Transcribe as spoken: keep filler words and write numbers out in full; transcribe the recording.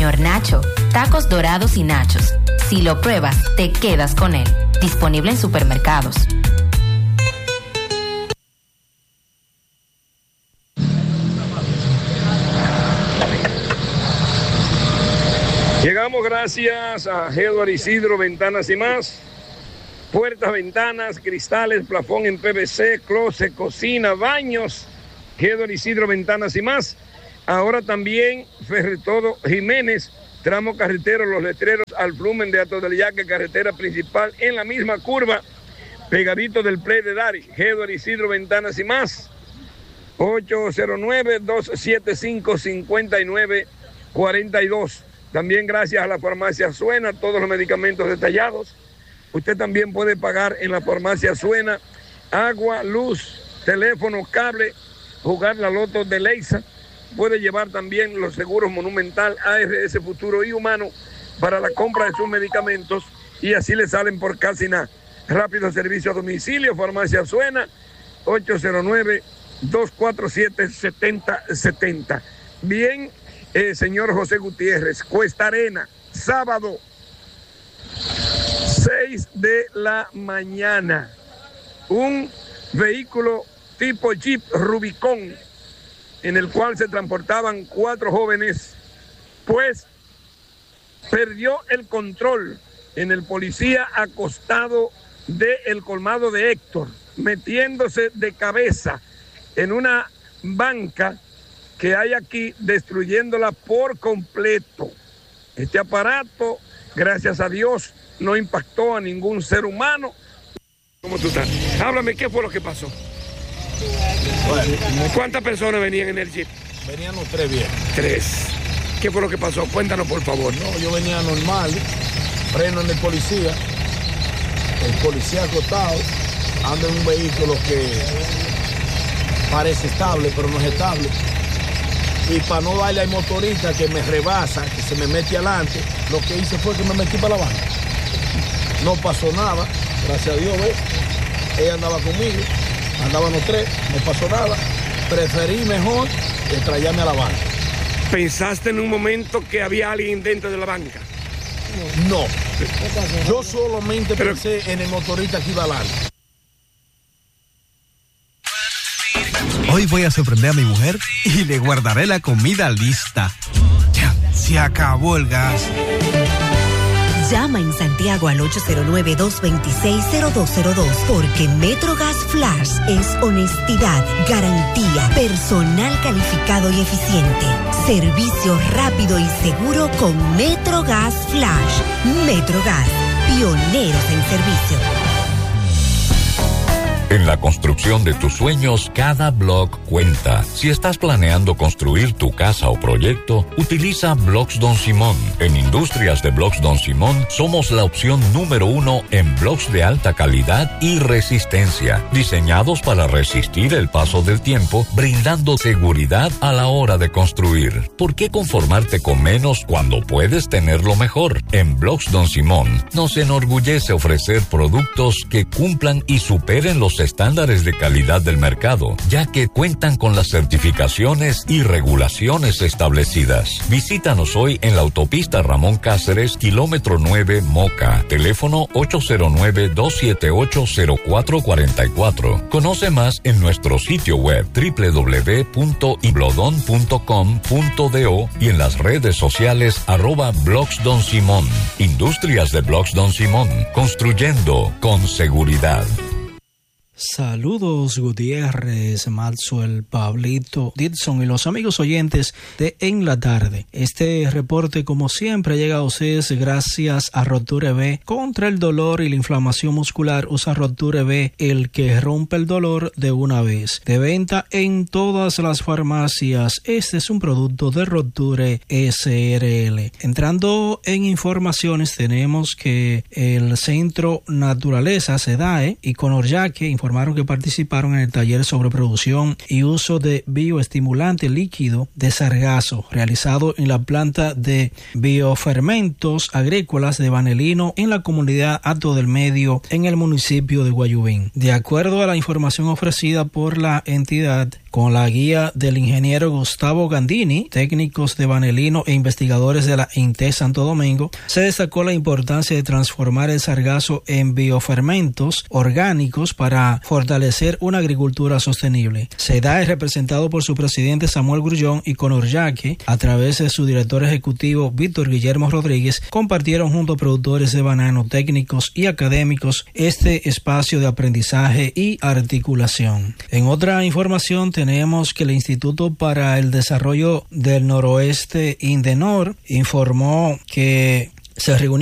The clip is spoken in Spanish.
Señor Nacho, tacos dorados y nachos. Si lo pruebas, te quedas con él. Disponible en supermercados. Llegamos gracias a Edward Isidro Ventanas y Más. Puertas, ventanas, cristales, plafón en P V C, closet, cocina, baños. Edward Isidro Ventanas y Más. Ahora también Ferretodo Jiménez, tramo carretero, los letreros al Flumen de Ato del Yaque, carretera principal en la misma curva, pegadito del Play de Dari. Edward Isidro Ventanas y Más. ocho cero nueve, dos siete cinco, cinco nueve cuatro dos. También gracias a la farmacia Suena, todos los medicamentos detallados. Usted también puede pagar en la farmacia Suena agua, luz, teléfono, cable, jugar la loto de Leisa. Puede llevar también los seguros Monumental, A R S Futuro y Humano para la compra de sus medicamentos y así le salen por casi nada. Rápido servicio a domicilio, farmacia Suena, ocho cero nueve, dos cuatro siete, siete cero siete cero. Bien. Eh, señor José Gutiérrez, Cuesta Arena, sábado, seis de la mañana, un vehículo tipo Jeep Rubicon, en el cual se transportaban cuatro jóvenes, pues perdió el control en el policía acostado del colmado de Héctor, metiéndose de cabeza en una banca que hay aquí, destruyéndola por completo. Este aparato, gracias a Dios, no impactó a ningún ser humano. ¿Cómo tú estás? Háblame, ¿qué fue lo que pasó? Bueno, ¿cuántas personas venían en el Jeep? Venían los tres viejos. Tres. ¿Qué fue lo que pasó? Cuéntanos, por favor. No, yo venía normal, freno en el policía, el policía acostado, anda en un vehículo que parece estable, pero no es estable. Y para no darle al motorista que me rebasa, que se me mete adelante, lo que hice fue que me metí para la banca. No pasó nada, gracias a Dios, ¿ves? Ella andaba conmigo, andaban los tres, no pasó nada. Preferí mejor traerme a la banca. ¿Pensaste en un momento que había alguien dentro de la banca? No, yo solamente Pero... pensé en el motorista que iba adelante. Hoy voy a sorprender a mi mujer y le guardaré la comida lista. Ya, se acabó el gas. Llama en Santiago al ocho cero nueve, dos dos seis, cero dos cero dos porque MetroGas Flash es honestidad, garantía, personal calificado y eficiente, servicio rápido y seguro con MetroGas Flash. MetroGas, pioneros en servicio. En la construcción de tus sueños, cada block cuenta. Si estás planeando construir tu casa o proyecto, utiliza Blocks Don Simón. En Industrias de Blocks Don Simón, somos la opción número uno en blocks de alta calidad y resistencia, diseñados para resistir el paso del tiempo, brindando seguridad a la hora de construir. ¿Por qué conformarte con menos cuando puedes tenerlo mejor? En Blocks Don Simón, nos enorgullece ofrecer productos que cumplan y superen los estándares de calidad del mercado, ya que cuentan con las certificaciones y regulaciones establecidas. Visítanos hoy en la autopista Ramón Cáceres, kilómetro nueve, Moca. Teléfono ocho cero nueve, dos siete ocho, cero cuatro cuatro cuatro. Conoce más en nuestro sitio web doble u doble u doble u punto iblodon punto com punto do y en las redes sociales arroba Blocks Don Simón. Industrias de Blocks Don Simón, construyendo con seguridad. Saludos Gutiérrez, Maxwell, Pablito, Didson y los amigos oyentes de En la Tarde. Este reporte, como siempre, llega a ustedes gracias a Roture B. Contra el dolor y la inflamación muscular, usa Roture B, el que rompe el dolor de una vez. De venta en todas las farmacias, este es un producto de Roture S R L. Entrando en informaciones, tenemos que el Centro Naturaleza, SEDAE y Conoryaque informaron que participaron en el taller sobre producción y uso de bioestimulante líquido de sargazo realizado en la planta de biofermentos agrícolas de Vanelino en la comunidad Hato del Medio en el municipio de Guayubín. De acuerdo a la información ofrecida por la entidad, con la guía del ingeniero Gustavo Gandini, técnicos de Banelino e investigadores de la INTEC Santo Domingo, se destacó la importancia de transformar el sargazo en biofermentos orgánicos para fortalecer una agricultura sostenible. SEDA es representado por su presidente Samuel Grullón y Conoryaque, a través de su director ejecutivo Víctor Guillermo Rodríguez, compartieron junto a productores de banano, técnicos y académicos este espacio de aprendizaje y articulación. En otra información tenemos que el Instituto para el Desarrollo del Noroeste, INDENOR, informó que se reunió